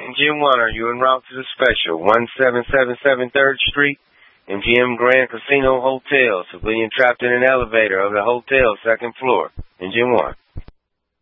Engine 1, are you en route to the special? 1777 3rd Street, MGM Grand Casino Hotel. Civilian trapped in an elevator of the hotel, 2nd floor. Engine 1.